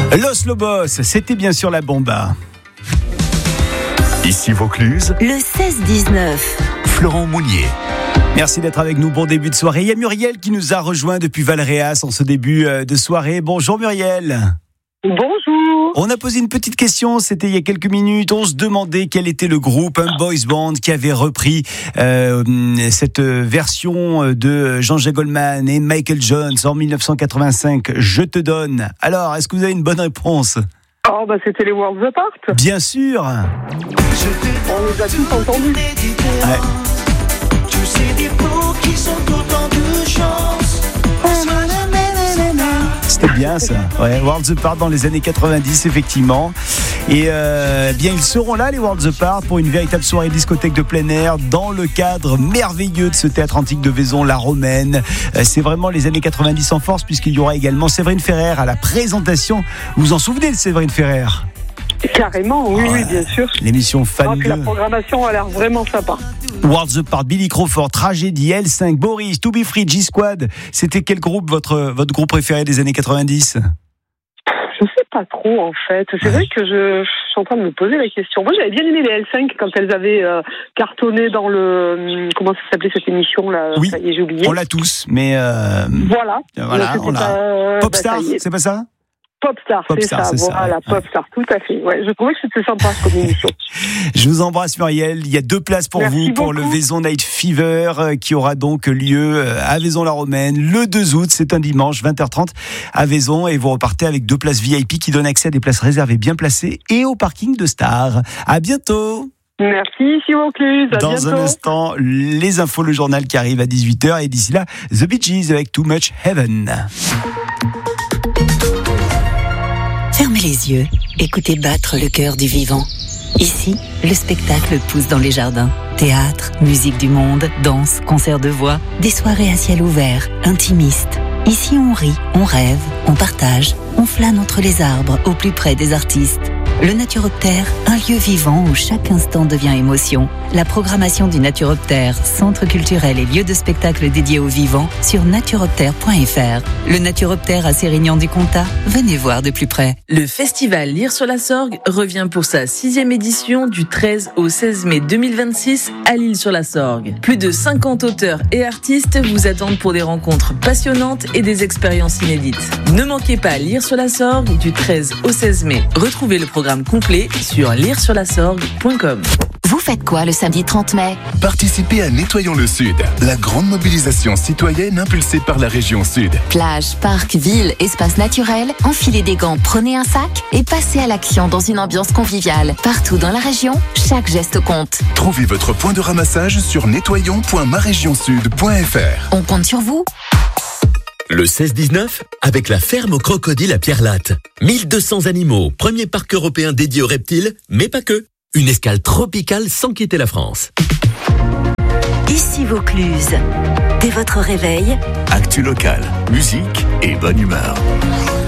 Los Lobos, c'était bien sûr la bomba. Ici Vaucluse, le 16-19. Florent Mounier. Merci d'être avec nous, bon début de soirée. Il y a Muriel qui nous a rejoint depuis Valréas en ce début de soirée. Bonjour Muriel. Bonjour. On a posé une petite question, c'était il y a quelques minutes. On se demandait quel était le groupe, un boys band qui avait repris cette version de Jean-Jacques Goldman et Michael Jones en 1985. Je te donne. Alors, est-ce que vous avez une bonne réponse ? Oh, c'était les Worlds Apart. Bien sûr. On les a tous entendus. Ouais. C'était bien ça. Ouais, Worlds Apart dans les années 90 effectivement. Et bien ils seront là les Worlds Apart pour une véritable soirée discothèque de plein air dans le cadre merveilleux de ce théâtre antique de Vaison, la Romaine. C'est vraiment les années 90 en force puisqu'il y aura également Séverine Ferrer à la présentation. Vous vous en souvenez de Séverine Ferrer ? Carrément, oui, bien sûr. L'émission Fan 2. La programmation a l'air vraiment sympa. Worlds Apart, Billy Crawford, Tragédie, L5, Boris, To Be Free, G-Squad. C'était quel groupe votre groupe préféré des années 90 ? Je sais pas trop en fait. C'est vrai que je suis en train de me poser la question. Moi j'avais bien aimé les L5 quand elles avaient cartonné dans le... Comment ça s'appelait cette émission là ? Oui, ça y est, j'ai oublié. on l'a tous, mais... Voilà, on l'a. Popstar, c'est pas ça ? Popstar, c'est ça. Voilà, Popstar, tout à fait. Ouais, je trouvais que c'était sympa comme émission. Je vous embrasse Muriel. Il y a 2 places pour Merci vous pour beaucoup. le Vaison Night Fever qui aura donc lieu à Vaison-la-Romaine le 2 août. C'est un dimanche, 20h30 à Vaison. Et vous repartez avec 2 places VIP qui donnent accès à des places réservées bien placées et au parking de Star. À bientôt. Merci, ici Vaucluse. À Dans bientôt. un instant, les infos, le journal qui arrive à 18h. Et d'ici là, The Bee Gees avec Too Much Heaven. Fermez les yeux, écoutez battre le cœur du vivant. Ici, le spectacle pousse dans les jardins. Théâtre, musique du monde, danse, concert de voix, des soirées à ciel ouvert, intimistes. Ici, on rit, on rêve, on partage, on flâne entre les arbres, au plus près des artistes. Le Naturoptère, un lieu vivant où chaque instant devient émotion. La programmation du Naturoptère, centre culturel et lieu de spectacle dédié aux vivants, sur naturoptère.fr. Le Naturoptère à Sérignan-du-Comtat, venez voir de plus près. Le festival Lire sur la Sorgue revient pour sa 6e édition du 13 au 16 mai 2026 à L'Isle-sur-la-Sorgue. Plus de 50 auteurs et artistes vous attendent pour des rencontres passionnantes et des expériences inédites. Ne manquez pas Lire sur la Sorgue du 13 au 16 mai. Retrouvez le programme complet sur liresurlasorgue.com. Vous faites quoi le samedi 30 mai ? Participez à Nettoyons le Sud, la grande mobilisation citoyenne impulsée par la région Sud. Plage, parc, ville, espace naturel, enfilez des gants, prenez un sac et passez à l'action dans une ambiance conviviale. Partout dans la région, chaque geste compte. Trouvez votre point de ramassage sur nettoyons.maregionsud.fr. On compte sur vous. Le 16-19, avec la ferme aux crocodiles à Pierre-Latte. 1200 animaux, premier parc européen dédié aux reptiles, mais pas que. Une escale tropicale sans quitter la France. Ici Vaucluse. Dès votre réveil, Actu local, musique et bonne humeur.